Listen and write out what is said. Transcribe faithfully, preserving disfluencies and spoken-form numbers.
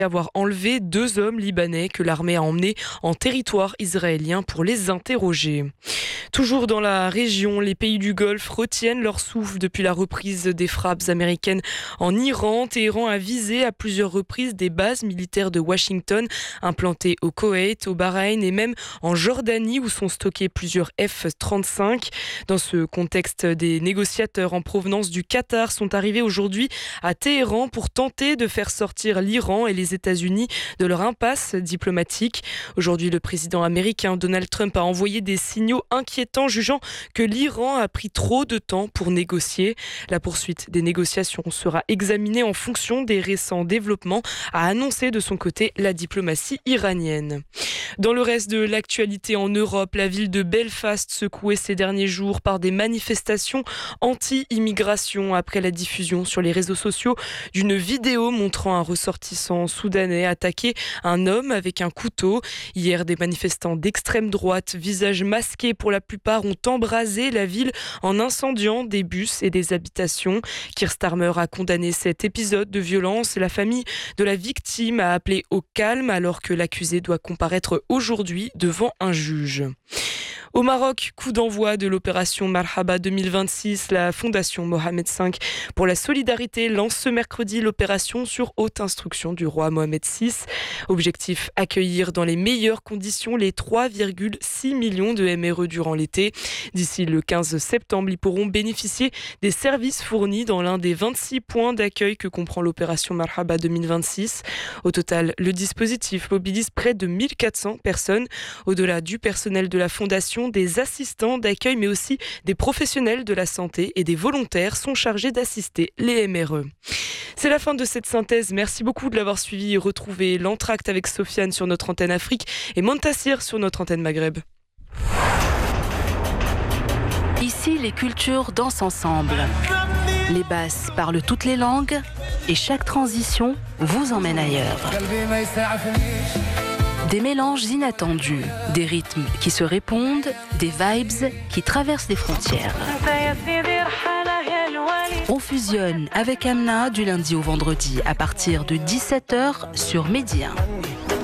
avoir enlevé deux hommes libanais que l'armée a emmenés en territoire israélien pour les interroger. Toujours dans la région, les pays du Golfe retiennent leur souffle depuis la reprise des frappes américaines en Iran. Téhéran a visé à plusieurs reprises des bases militaires de Washington implantées au Koweït, au Bahreïn et même en Jordanie où sont stockés plusieurs F trente-cinq. Dans ce contexte, des négociateurs en provenance du Qatar sont arrivés aujourd'hui à Téhéran pour tenter de faire sortir l'Iran et les États-Unis de leur impasse diplomatique. Aujourd'hui, le président américain Donald Trump a envoyé des signaux inquiétants, jugeant que l'Iran a pris trop de temps pour négocier. La poursuite des négociations sera examinée en fonction des récents développements, a annoncé de son côté la diplomatie iranienne. Dans le reste de l'actualité en Europe, la ville de Belfast secouée ces derniers jours par des manifestations anti-immigration après la diffusion sur les réseaux sociaux d'une vidéo montrant un ressortissant soudanais attaquer un homme avec un couteau. Hier, des manifestants d'extrême droite, visage masqué pour la plupart, ont embrasé la ville en incendiant des bus et des habitations. Keir Starmer a condamné cet épisode de violence. La famille de la victime a appelé au calme alors que l'accusé doit comparaître aujourd'hui devant un juge. Au Maroc, coup d'envoi de l'opération Marhaba deux mille vingt-six. La fondation Mohamed cinq pour la solidarité lance ce mercredi l'opération sur haute instruction du roi Mohamed six. Objectif, accueillir dans les meilleures conditions les trois virgule six millions de M R E durant l'été. D'ici le quinze septembre, ils pourront bénéficier des services fournis dans l'un des vingt-six points d'accueil que comprend l'opération Marhaba deux mille vingt-six. Au total, le dispositif mobilise près de mille quatre cents personnes. Au-delà du personnel de la fondation, des assistants d'accueil mais aussi des professionnels de la santé et des volontaires sont chargés d'assister les M R E. C'est la fin de cette synthèse. Merci beaucoup de l'avoir suivi et retrouvé l'entracte avec Sofiane sur notre antenne Afrique et Montassir sur notre antenne Maghreb. Ici, les cultures dansent ensemble. Les basses parlent toutes les langues et chaque transition vous emmène ailleurs. Des mélanges inattendus, des rythmes qui se répondent, des vibes qui traversent les frontières. On fusionne avec Amna du lundi au vendredi à partir de dix-sept heures sur Média.